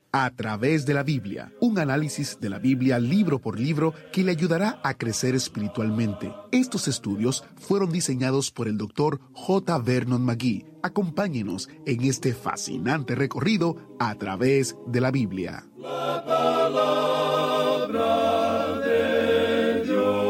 A través de la Biblia, un análisis de la Biblia libro por libro que le ayudará a crecer espiritualmente. Estos estudios fueron diseñados por el Dr. J. Vernon McGee. Acompáñenos en este fascinante recorrido a través de la Biblia. La palabra de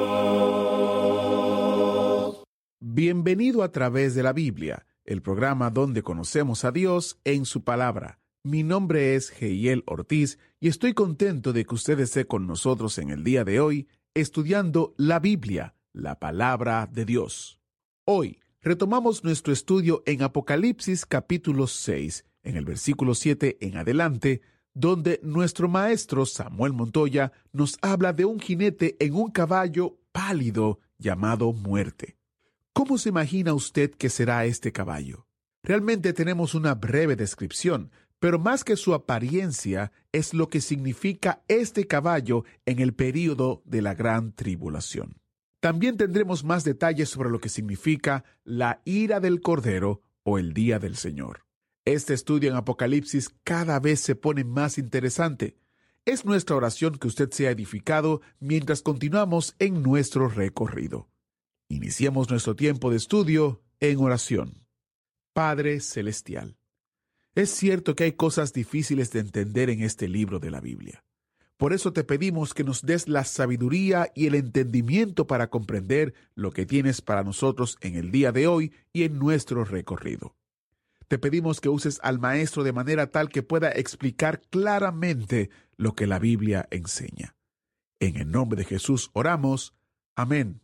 Dios. Bienvenido a través de la Biblia, el programa donde conocemos a Dios en su palabra. Mi nombre es Heiel Ortiz y estoy contento de que usted esté con nosotros en el día de hoy estudiando la Biblia, la palabra de Dios. Hoy retomamos nuestro estudio en Apocalipsis capítulo 6, en el versículo 7 en adelante, donde nuestro maestro Samuel Montoya nos habla de un jinete en un caballo pálido llamado Muerte. ¿Cómo se imagina usted que será este caballo? Realmente tenemos una breve descripción, pero más que su apariencia es lo que significa este caballo en el período de la Gran Tribulación. También tendremos más detalles sobre lo que significa la ira del Cordero o el Día del Señor. Este estudio en Apocalipsis cada vez se pone más interesante. Es nuestra oración que usted sea edificado mientras continuamos en nuestro recorrido. Iniciemos nuestro tiempo de estudio en oración. Padre Celestial, es cierto que hay cosas difíciles de entender en este libro de la Biblia. Por eso te pedimos que nos des la sabiduría y el entendimiento para comprender lo que tienes para nosotros en el día de hoy y en nuestro recorrido. Te pedimos que uses al maestro de manera tal que pueda explicar claramente lo que la Biblia enseña. En el nombre de Jesús oramos. Amén.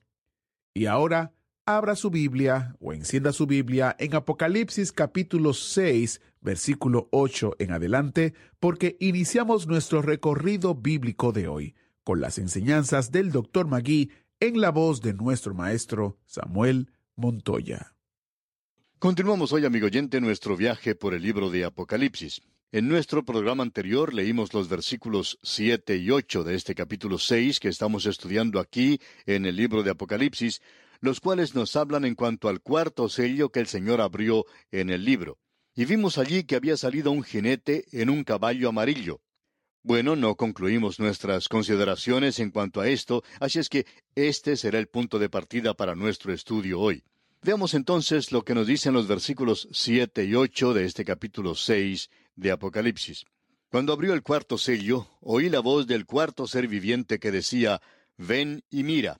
Y ahora, abra su Biblia o encienda su Biblia en Apocalipsis capítulo 6, versículo 8 en adelante, porque iniciamos nuestro recorrido bíblico de hoy con las enseñanzas del Dr. McGee en la voz de nuestro maestro Samuel Montoya. Continuamos hoy, amigo oyente, nuestro viaje por el libro de Apocalipsis. En nuestro programa anterior leímos los versículos 7 y 8 de este capítulo 6 que estamos estudiando aquí en el libro de Apocalipsis, los cuales nos hablan en cuanto al cuarto sello que el Señor abrió en el libro. Y vimos allí que había salido un jinete en un caballo amarillo. Bueno, no concluimos nuestras consideraciones en cuanto a esto, así es que este será el punto de partida para nuestro estudio hoy. Veamos entonces lo que nos dicen los versículos 7 y 8 de este capítulo 6 de Apocalipsis. Cuando abrió el cuarto sello, oí la voz del cuarto ser viviente que decía, «Ven y mira».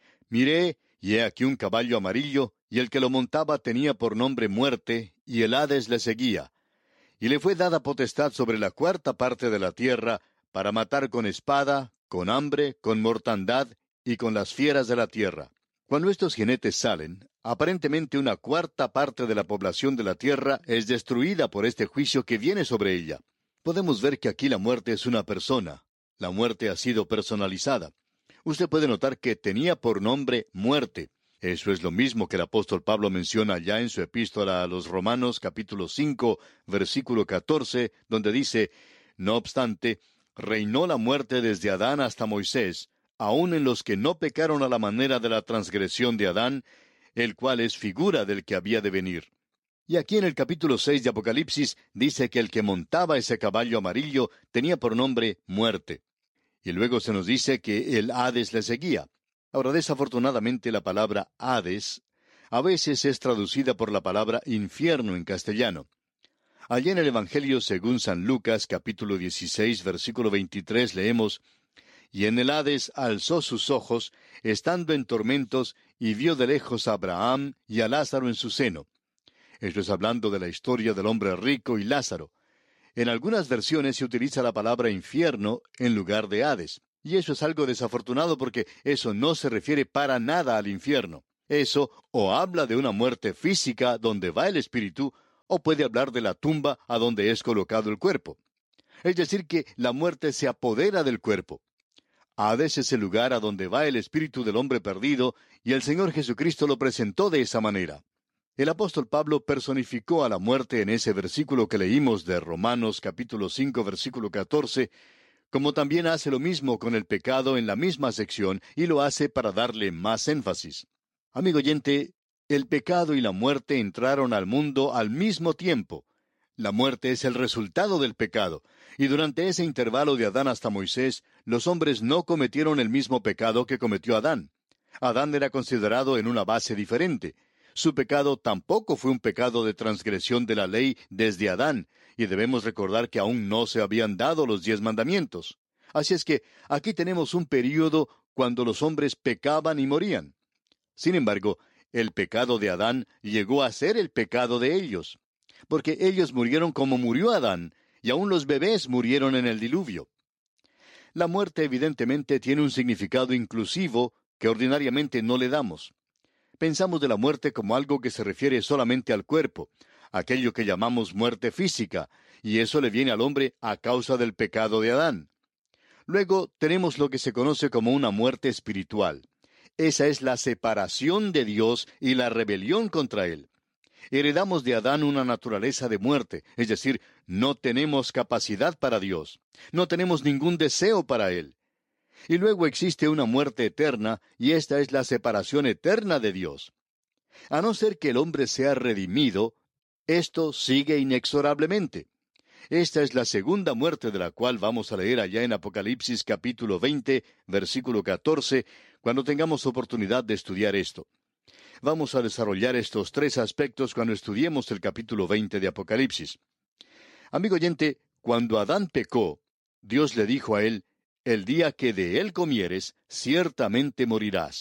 Miré, y he aquí un caballo amarillo, y el que lo montaba tenía por nombre Muerte, y el Hades le seguía. Y le fue dada potestad sobre la cuarta parte de la tierra, para matar con espada, con hambre, con mortandad, y con las fieras de la tierra. Cuando estos jinetes salen, aparentemente una cuarta parte de la población de la tierra es destruida por este juicio que viene sobre ella. Podemos ver que aquí la muerte es una persona. La muerte ha sido personalizada. Usted puede notar que tenía por nombre Muerte. Eso es lo mismo que el apóstol Pablo menciona ya en su epístola a los Romanos, capítulo 5, versículo 14, donde dice, «No obstante, reinó la muerte desde Adán hasta Moisés, aun en los que no pecaron a la manera de la transgresión de Adán, el cual es figura del que había de venir». Y aquí en el capítulo 6 de Apocalipsis dice que el que montaba ese caballo amarillo tenía por nombre Muerte. Y luego se nos dice que el Hades le seguía. Ahora, desafortunadamente, la palabra Hades a veces es traducida por la palabra infierno en castellano. Allí en el Evangelio según San Lucas, capítulo 16, versículo 23, leemos, «Y en el Hades alzó sus ojos, estando en tormentos, y vio de lejos a Abraham y a Lázaro en su seno». Esto es hablando de la historia del hombre rico y Lázaro. En algunas versiones se utiliza la palabra infierno en lugar de Hades. Y eso es algo desafortunado porque eso no se refiere para nada al infierno. Eso o habla de una muerte física donde va el espíritu, o puede hablar de la tumba a donde es colocado el cuerpo. Es decir, que la muerte se apodera del cuerpo. Hades es el lugar a donde va el espíritu del hombre perdido, y el Señor Jesucristo lo presentó de esa manera. El apóstol Pablo personificó a la muerte en ese versículo que leímos de Romanos capítulo 5, versículo 14, como también hace lo mismo con el pecado en la misma sección, y lo hace para darle más énfasis. Amigo oyente, el pecado y la muerte entraron al mundo al mismo tiempo. La muerte es el resultado del pecado, y durante ese intervalo de Adán hasta Moisés, los hombres no cometieron el mismo pecado que cometió Adán. Adán era considerado en una base diferente. Su pecado tampoco fue un pecado de transgresión de la ley desde Adán, y debemos recordar que aún no se habían dado los 10 mandamientos. Así es que aquí tenemos un período cuando los hombres pecaban y morían. Sin embargo, el pecado de Adán llegó a ser el pecado de ellos, porque ellos murieron como murió Adán, y aún los bebés murieron en el diluvio. La muerte evidentemente tiene un significado inclusivo que ordinariamente no le damos. Pensamos de la muerte como algo que se refiere solamente al cuerpo, aquello que llamamos muerte física, y eso le viene al hombre a causa del pecado de Adán. Luego tenemos lo que se conoce como una muerte espiritual. Esa es la separación de Dios y la rebelión contra Él. Heredamos de Adán una naturaleza de muerte, es decir, no tenemos capacidad para Dios, no tenemos ningún deseo para Él. Y luego existe una muerte eterna, y esta es la separación eterna de Dios. A no ser que el hombre sea redimido, esto sigue inexorablemente. Esta es la segunda muerte de la cual vamos a leer allá en Apocalipsis capítulo 20, versículo 14, cuando tengamos oportunidad de estudiar esto. Vamos a desarrollar estos 3 aspectos cuando estudiemos el capítulo 20 de Apocalipsis. Amigo oyente, cuando Adán pecó, Dios le dijo a él, «El día que de él comieres, ciertamente morirás».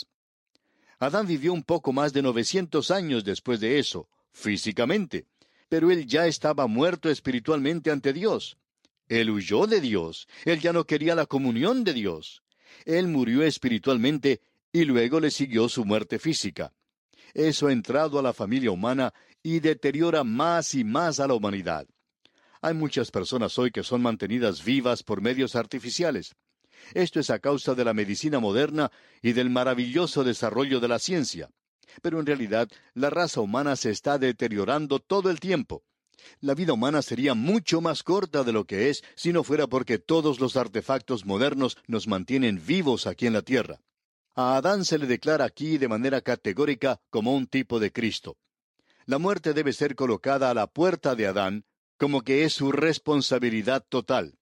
Adán vivió un poco más de 900 años después de eso, físicamente, pero él ya estaba muerto espiritualmente ante Dios. Él huyó de Dios, él ya no quería la comunión de Dios. Él murió espiritualmente y luego le siguió su muerte física. Eso ha entrado a la familia humana y deteriora más y más a la humanidad. Hay muchas personas hoy que son mantenidas vivas por medios artificiales. Esto es a causa de la medicina moderna y del maravilloso desarrollo de la ciencia. Pero en realidad, la raza humana se está deteriorando todo el tiempo. La vida humana sería mucho más corta de lo que es si no fuera porque todos los artefactos modernos nos mantienen vivos aquí en la tierra. A Adán se le declara aquí de manera categórica como un tipo de Cristo. La muerte debe ser colocada a la puerta de Adán, como que es su responsabilidad total.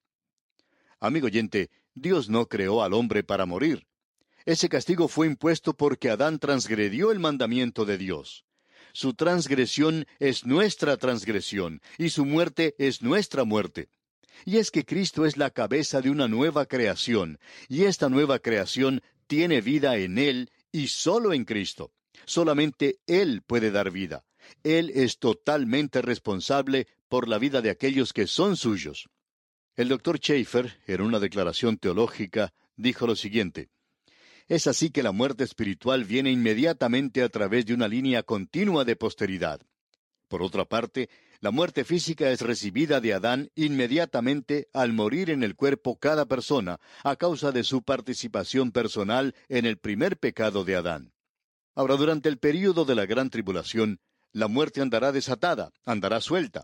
Amigo oyente, Dios no creó al hombre para morir. Ese castigo fue impuesto porque Adán transgredió el mandamiento de Dios. Su transgresión es nuestra transgresión, y su muerte es nuestra muerte. Y es que Cristo es la cabeza de una nueva creación, y esta nueva creación tiene vida en Él y solo en Cristo. Solamente Él puede dar vida. Él es totalmente responsable por la vida de aquellos que son suyos. El Dr. Schaeffer, en una declaración teológica, dijo lo siguiente: «Es así que la muerte espiritual viene inmediatamente a través de una línea continua de posteridad. Por otra parte, la muerte física es recibida de Adán inmediatamente al morir en el cuerpo cada persona, a causa de su participación personal en el primer pecado de Adán. Ahora, durante el período de la gran tribulación, la muerte andará desatada, andará suelta.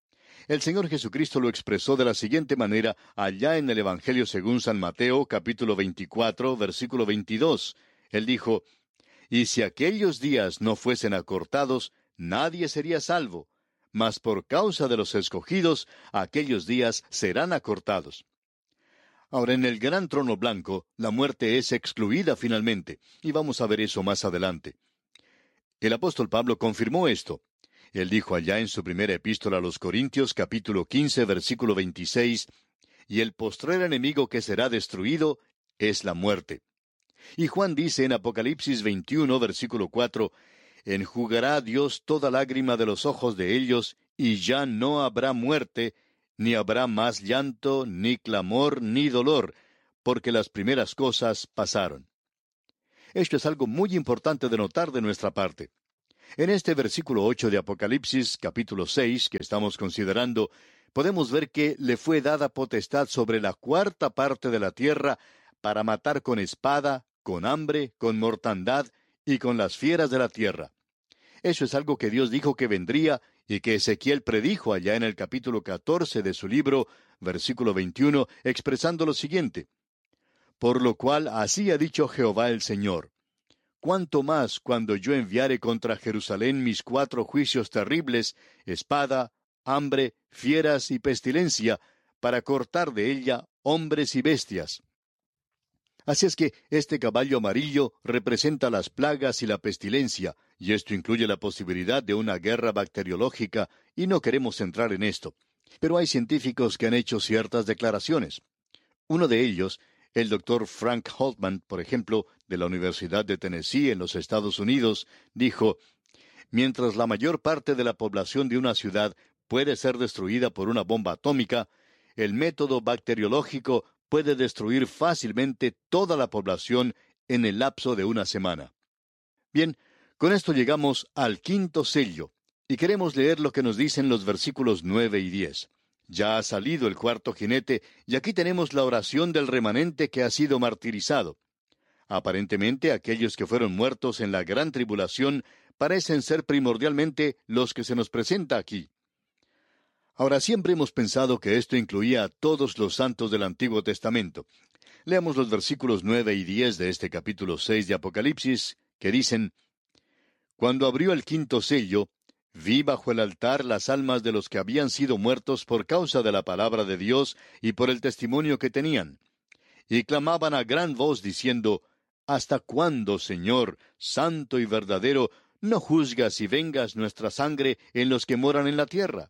El Señor Jesucristo lo expresó de la siguiente manera allá en el Evangelio según San Mateo, capítulo 24, versículo 22. Él dijo: «Y si aquellos días no fuesen acortados, nadie sería salvo, mas por causa de los escogidos, aquellos días serán acortados». Ahora, en el gran trono blanco, la muerte es excluida finalmente, y vamos a ver eso más adelante. El apóstol Pablo confirmó esto. Él dijo allá en su primera epístola a los Corintios, capítulo 15, versículo 26, «Y el postrer enemigo que será destruido es la muerte». Y Juan dice en Apocalipsis 21, versículo 4, «Enjugará Dios toda lágrima de los ojos de ellos, y ya no habrá muerte, ni habrá más llanto, ni clamor, ni dolor, porque las primeras cosas pasaron». Esto es algo muy importante de notar de nuestra parte. En este versículo 8 de Apocalipsis, capítulo 6, que estamos considerando, podemos ver que le fue dada potestad sobre la cuarta parte de la tierra para matar con espada, con hambre, con mortandad y con las fieras de la tierra. Eso es algo que Dios dijo que vendría y que Ezequiel predijo allá en el capítulo 14 de su libro, versículo 21, expresando lo siguiente: «Por lo cual así ha dicho Jehová el Señor: cuánto más cuando yo enviare contra Jerusalén mis 4 juicios terribles, espada, hambre, fieras y pestilencia, para cortar de ella hombres y bestias. Así es que este caballo amarillo representa las plagas y la pestilencia, y esto incluye la posibilidad de una guerra bacteriológica, y no queremos entrar en esto. Pero hay científicos que han hecho ciertas declaraciones. Uno de ellos, el doctor Frank Holtman, por ejemplo, de la Universidad de Tennessee en los Estados Unidos, dijo: mientras la mayor parte de la población de una ciudad puede ser destruida por una bomba atómica, el método bacteriológico puede destruir fácilmente toda la población en el lapso de una semana. Bien, con esto llegamos al quinto sello, y queremos leer lo que nos dicen los versículos 9 y 10. Ya ha salido el cuarto jinete, y aquí tenemos la oración del remanente que ha sido martirizado. Aparentemente, aquellos que fueron muertos en la gran tribulación parecen ser primordialmente los que se nos presenta aquí. Ahora, siempre hemos pensado que esto incluía a todos los santos del Antiguo Testamento. Leamos los versículos 9 y 10 de este capítulo 6 de Apocalipsis, que dicen: Cuando abrió el quinto sello, vi bajo el altar las almas de los que habían sido muertos por causa de la palabra de Dios y por el testimonio que tenían. Y clamaban a gran voz diciendo: ¿Hasta cuándo, Señor, santo y verdadero, no juzgas y vengas nuestra sangre en los que moran en la tierra?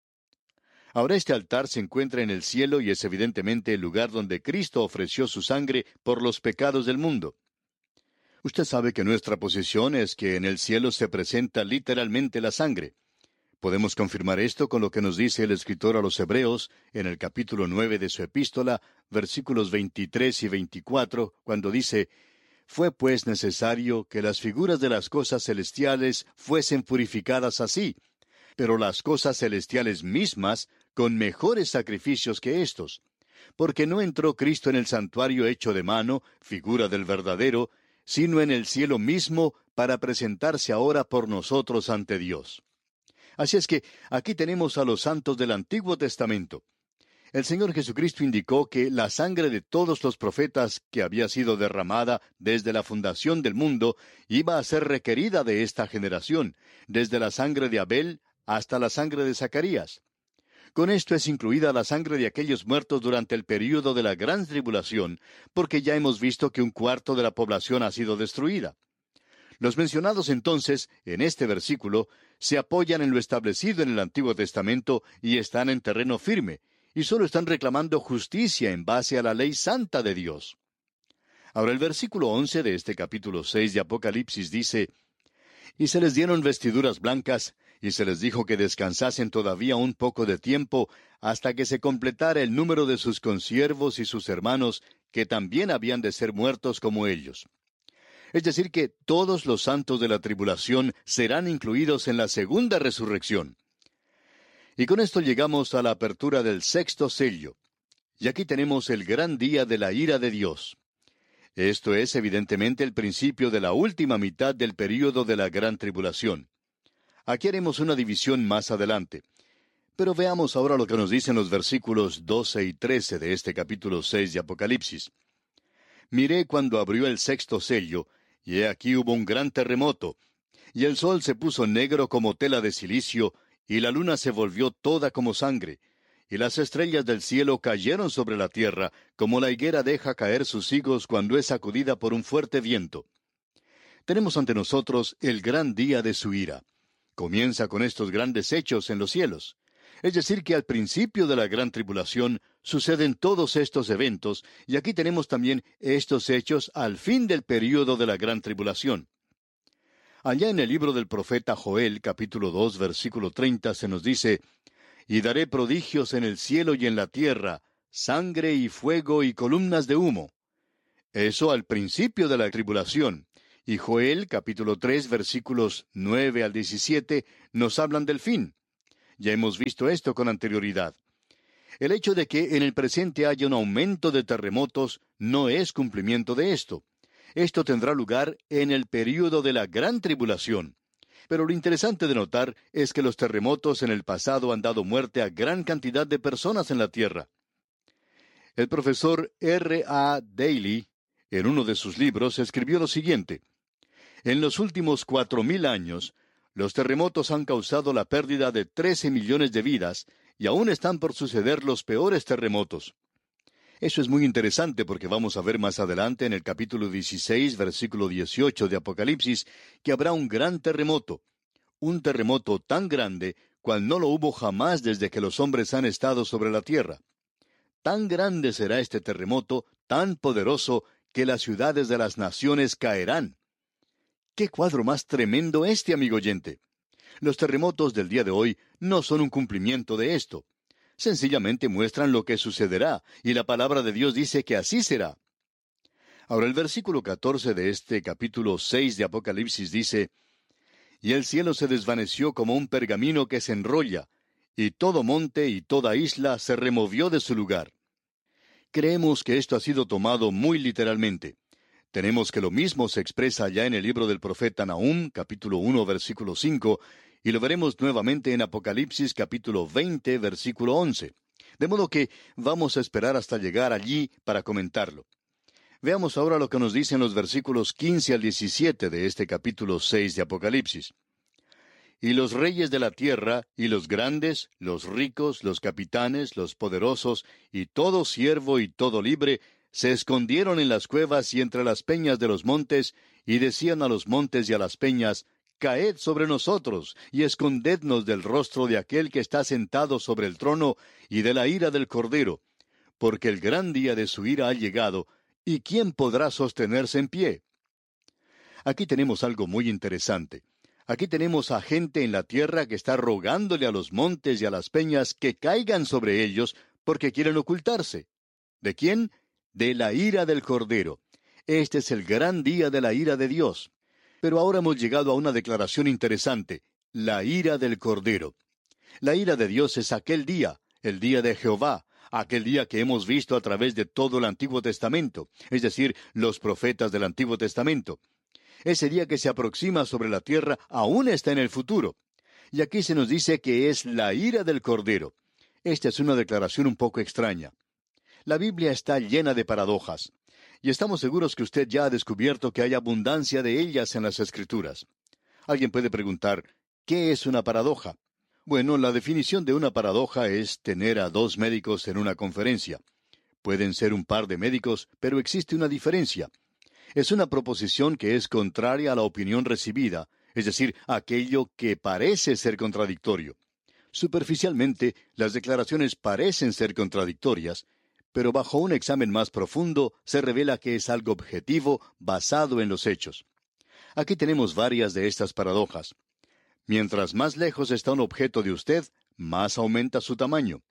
Ahora este altar se encuentra en el cielo y es evidentemente el lugar donde Cristo ofreció su sangre por los pecados del mundo. Usted sabe que nuestra posición es que en el cielo se presenta literalmente la sangre. Podemos confirmar esto con lo que nos dice el escritor a los Hebreos en el capítulo 9 de su epístola, versículos 23 y 24, cuando dice: Fue pues necesario que las figuras de las cosas celestiales fuesen purificadas así, pero las cosas celestiales mismas con mejores sacrificios que éstos. Porque no entró Cristo en el santuario hecho de mano, figura del verdadero, sino en el cielo mismo, para presentarse ahora por nosotros ante Dios. Así es que aquí tenemos a los santos del Antiguo Testamento. El Señor Jesucristo indicó que la sangre de todos los profetas que había sido derramada desde la fundación del mundo iba a ser requerida de esta generación, desde la sangre de Abel hasta la sangre de Zacarías. Con esto es incluida la sangre de aquellos muertos durante el período de la gran tribulación, porque ya hemos visto que un cuarto de la población ha sido destruida. Los mencionados entonces, en este versículo, se apoyan en lo establecido en el Antiguo Testamento y están en terreno firme, y solo están reclamando justicia en base a la ley santa de Dios. Ahora el versículo 11 de este capítulo 6 de Apocalipsis dice: Y se les dieron vestiduras blancas, y se les dijo que descansasen todavía un poco de tiempo, hasta que se completara el número de sus consiervos y sus hermanos, que también habían de ser muertos como ellos. Es decir, que todos los santos de la tribulación serán incluidos en la segunda resurrección. Y con esto llegamos a la apertura del sexto sello. Y aquí tenemos el gran día de la ira de Dios. Esto es evidentemente el principio de la última mitad del período de la gran tribulación. Aquí haremos una división más adelante. Pero veamos ahora lo que nos dicen los versículos 12 y 13 de este capítulo 6 de Apocalipsis. Miré cuando abrió el sexto sello, y he aquí hubo un gran terremoto, y el sol se puso negro como tela de cilicio, y la luna se volvió toda como sangre, y las estrellas del cielo cayeron sobre la tierra, como la higuera deja caer sus higos cuando es sacudida por un fuerte viento. Tenemos ante nosotros el gran día de su ira. Comienza con estos grandes hechos en los cielos. Es decir, que al principio de la gran tribulación suceden todos estos eventos, y aquí tenemos también estos hechos al fin del período de la gran tribulación. Allá en el libro del profeta Joel, capítulo 2, versículo 30, se nos dice: Y daré prodigios en el cielo y en la tierra, sangre y fuego y columnas de humo. Eso al principio de la tribulación. Y Joel, capítulo 3, versículos 9 al 17, nos hablan del fin. Ya hemos visto esto con anterioridad. El hecho de que en el presente haya un aumento de terremotos no es cumplimiento de esto. Esto tendrá lugar en el período de la gran tribulación. Pero lo interesante de notar es que los terremotos en el pasado han dado muerte a gran cantidad de personas en la tierra. El profesor R.A. Daly, en uno de sus libros, escribió lo siguiente: En los últimos 4,000 años, Los terremotos han causado la pérdida de 13 millones de vidas y aún están por suceder los peores terremotos. Eso es muy interesante porque vamos a ver más adelante en el capítulo 16, versículo 18 de Apocalipsis, que habrá un gran terremoto. Un terremoto tan grande cual no lo hubo jamás desde que los hombres han estado sobre la tierra. Tan grande será este terremoto, tan poderoso, que las ciudades de las naciones caerán. ¡Qué cuadro más tremendo este, amigo oyente! Los terremotos del día de hoy no son un cumplimiento de esto. Sencillamente muestran lo que sucederá, y la palabra de Dios dice que así será. Ahora el versículo 14 de este capítulo 6 de Apocalipsis dice: «Y el cielo se desvaneció como un pergamino que se enrolla, y todo monte y toda isla se removió de su lugar». Creemos que esto ha sido tomado muy literalmente. Tenemos que lo mismo se expresa ya en el libro del profeta Nahum, capítulo 1, versículo 5, y lo veremos nuevamente en Apocalipsis, capítulo 20, versículo 11. De modo que vamos a esperar hasta llegar allí para comentarlo. Veamos ahora lo que nos dicen los versículos 15 al 17 de este capítulo 6 de Apocalipsis. «Y los reyes de la tierra, y los grandes, los ricos, los capitanes, los poderosos, y todo siervo y todo libre, se escondieron en las cuevas y entre las peñas de los montes, y decían a los montes y a las peñas: Caed sobre nosotros, y escondednos del rostro de aquel que está sentado sobre el trono, y de la ira del Cordero, porque el gran día de su ira ha llegado, ¿y quién podrá sostenerse en pie?». Aquí tenemos algo muy interesante. Aquí tenemos a gente en la tierra que está rogándole a los montes y a las peñas que caigan sobre ellos porque quieren ocultarse. ¿De quién? De la ira del Cordero. Este es el gran día de la ira de Dios. Pero ahora hemos llegado a una declaración interesante: la ira del Cordero. La ira de Dios es aquel día, el día de Jehová, aquel día que hemos visto a través de todo el Antiguo Testamento, es decir, los profetas del Antiguo Testamento. Ese día que se aproxima sobre la tierra aún está en el futuro. Y aquí se nos dice que es la ira del Cordero. Esta es una declaración un poco extraña. La Biblia está llena de paradojas, y estamos seguros que usted ya ha descubierto que hay abundancia de ellas en las Escrituras. Alguien puede preguntar, ¿qué es una paradoja? Bueno, la definición de una paradoja es tener a dos médicos en una conferencia. Pueden ser un par de médicos, pero existe una diferencia. Es una proposición que es contraria a la opinión recibida, es decir, aquello que parece ser contradictorio. Superficialmente, las declaraciones parecen ser contradictorias, pero bajo un examen más profundo se revela que es algo objetivo basado en los hechos. Aquí tenemos varias de estas paradojas. Mientras más lejos está un objeto de usted, más aumenta su tamaño.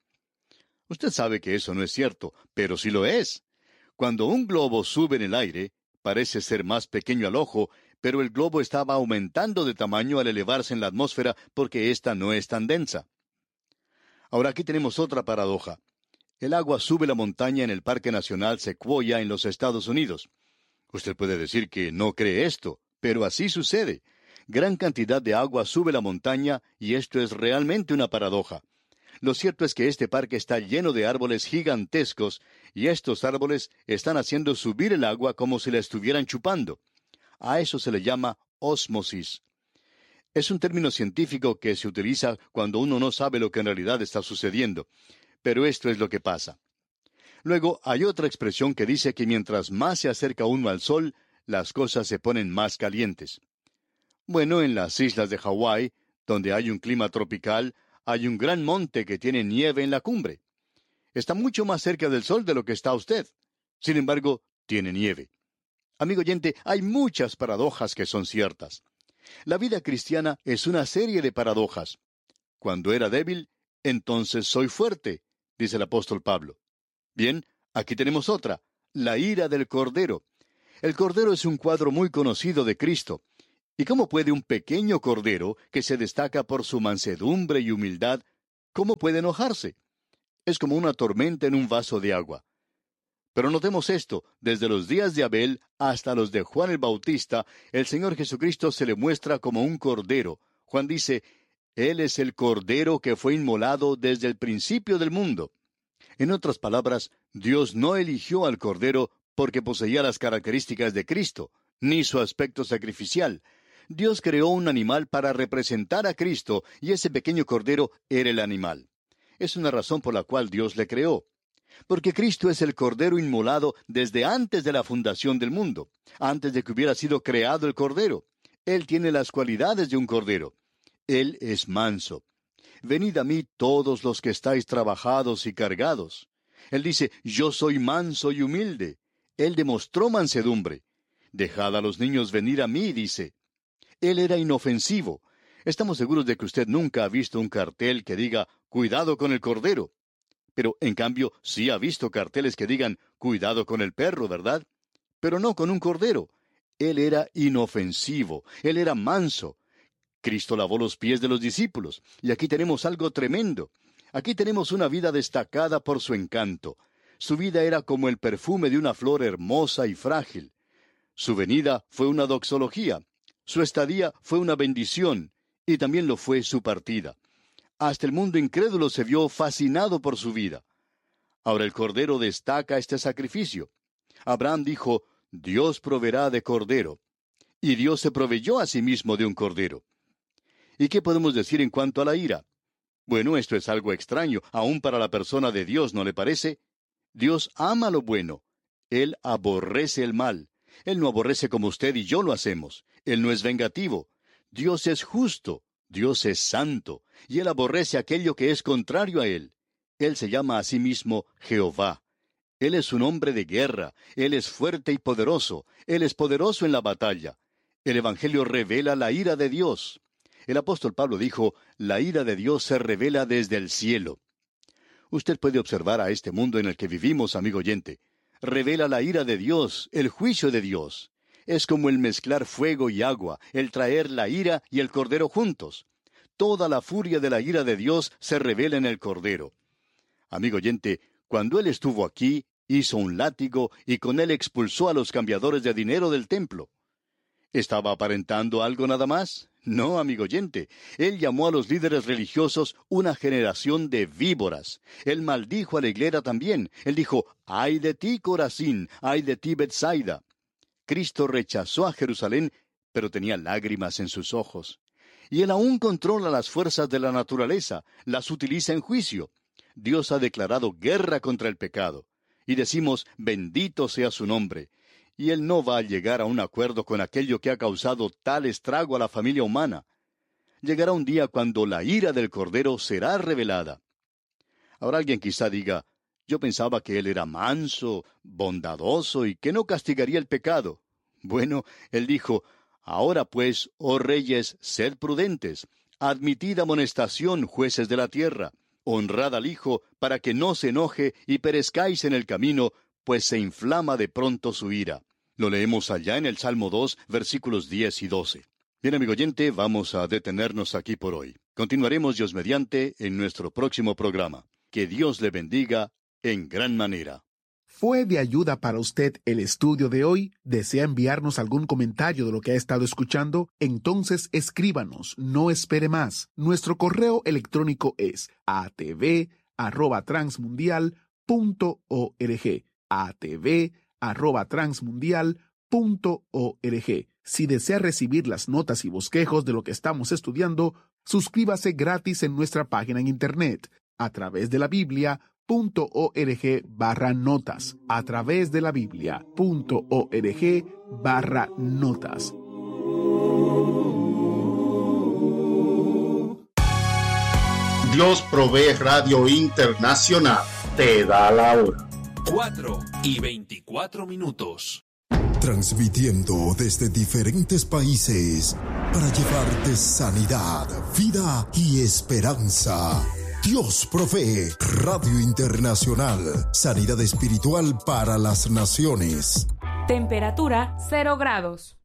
Usted sabe que eso no es cierto, pero sí lo es. Cuando un globo sube en el aire, parece ser más pequeño al ojo, pero el globo estaba aumentando de tamaño al elevarse en la atmósfera porque ésta no es tan densa. Ahora aquí tenemos otra paradoja. El agua sube la montaña en el Parque Nacional Sequoia en los Estados Unidos. Usted puede decir que no cree esto, pero así sucede. Gran cantidad de agua sube la montaña y esto es realmente una paradoja. Lo cierto es que este parque está lleno de árboles gigantescos y estos árboles están haciendo subir el agua como si la estuvieran chupando. A eso se le llama ósmosis. Es un término científico que se utiliza cuando uno no sabe lo que en realidad está sucediendo. Pero esto es lo que pasa. Luego hay otra expresión que dice que mientras más se acerca uno al sol, las cosas se ponen más calientes. Bueno, en las islas de Hawái, donde hay un clima tropical, hay un gran monte que tiene nieve en la cumbre. Está mucho más cerca del sol de lo que está usted. Sin embargo, tiene nieve. Amigo oyente, hay muchas paradojas que son ciertas. La vida cristiana es una serie de paradojas. Cuando era débil, entonces soy fuerte, dice el apóstol Pablo. Bien, aquí tenemos otra, la ira del Cordero. El Cordero es un cuadro muy conocido de Cristo. ¿Y cómo puede un pequeño Cordero, que se destaca por su mansedumbre y humildad, cómo puede enojarse? Es como una tormenta en un vaso de agua. Pero notemos esto, desde los días de Abel hasta los de Juan el Bautista, el Señor Jesucristo se le muestra como un Cordero. Juan dice, Él es el Cordero que fue inmolado desde el principio del mundo. En otras palabras, Dios no eligió al Cordero porque poseía las características de Cristo, ni su aspecto sacrificial. Dios creó un animal para representar a Cristo, y ese pequeño cordero era el animal. Es una razón por la cual Dios le creó. Porque Cristo es el cordero inmolado desde antes de la fundación del mundo, antes de que hubiera sido creado el cordero. Él tiene las cualidades de un cordero. Él es manso. Venid a mí todos los que estáis trabajados y cargados. Él dice, yo soy manso y humilde. Él demostró mansedumbre. Dejad a los niños venir a mí, dice. Él era inofensivo. Estamos seguros de que usted nunca ha visto un cartel que diga, cuidado con el cordero. Pero, en cambio, sí ha visto carteles que digan, cuidado con el perro, ¿verdad? Pero no con un cordero. Él era inofensivo. Él era manso. Cristo lavó los pies de los discípulos. Y aquí tenemos algo tremendo. Aquí tenemos una vida destacada por su encanto. Su vida era como el perfume de una flor hermosa y frágil. Su venida fue una doxología. Su estadía fue una bendición. Y también lo fue su partida. Hasta el mundo incrédulo se vio fascinado por su vida. Ahora el cordero destaca este sacrificio. Abraham dijo, Dios proveerá de cordero. Y Dios se proveyó a sí mismo de un cordero. ¿Y qué podemos decir en cuanto a la ira? Bueno, esto es algo extraño, aún para la persona de Dios, ¿no le parece? Dios ama lo bueno. Él aborrece el mal. Él no aborrece como usted y yo lo hacemos. Él no es vengativo. Dios es justo. Dios es santo, y Él aborrece aquello que es contrario a Él. Él se llama a sí mismo Jehová. Él es un hombre de guerra. Él es fuerte y poderoso. Él es poderoso en la batalla. El Evangelio revela la ira de Dios. El apóstol Pablo dijo, la ira de Dios se revela desde el cielo. Usted puede observar a este mundo en el que vivimos, amigo oyente. Revela la ira de Dios, el juicio de Dios. Es como el mezclar fuego y agua, el traer la ira y el cordero juntos. Toda la furia de la ira de Dios se revela en el cordero. Amigo oyente, cuando Él estuvo aquí, hizo un látigo y con él expulsó a los cambiadores de dinero del templo. ¿Estaba aparentando algo nada más? No, amigo oyente. Él llamó a los líderes religiosos una generación de víboras. Él maldijo a la higuera también. Él dijo, ¡ay de ti, Corazín! ¡Ay de ti, Betsaida! Cristo rechazó a Jerusalén, pero tenía lágrimas en sus ojos. Y Él aún controla las fuerzas de la naturaleza, las utiliza en juicio. Dios ha declarado guerra contra el pecado. Y decimos, bendito sea su nombre. Y Él no va a llegar a un acuerdo con aquello que ha causado tal estrago a la familia humana. Llegará un día cuando la ira del Cordero será revelada. Ahora alguien quizá diga, yo pensaba que Él era manso, bondadoso y que no castigaría el pecado. Bueno, Él dijo, ahora pues, oh reyes, sed prudentes, admitid amonestación, jueces de la tierra, honrad al Hijo, para que no se enoje y perezcáis en el camino, pues se inflama de pronto su ira. Lo leemos allá en el Salmo 2, versículos 10 y 12. Bien, amigo oyente, vamos a detenernos aquí por hoy. Continuaremos, Dios mediante, en nuestro próximo programa. Que Dios le bendiga en gran manera. ¿Fue de ayuda para usted el estudio de hoy? ¿Desea enviarnos algún comentario de lo que ha estado escuchando? Entonces escríbanos, no espere más. Nuestro correo electrónico es atv@transmundial.org. atv@transmundial.org. Si desea recibir las notas y bosquejos de lo que estamos estudiando, suscríbase gratis en nuestra página en internet, a través de la Biblia.org/notas, a través de la Biblia.org/notas. Dios Provee Radio Internacional te da la hora. 4:24. Transmitiendo desde diferentes países para llevarte sanidad, vida y esperanza. Dios Provee Radio Internacional, sanidad espiritual para las naciones. Temperatura 0 grados.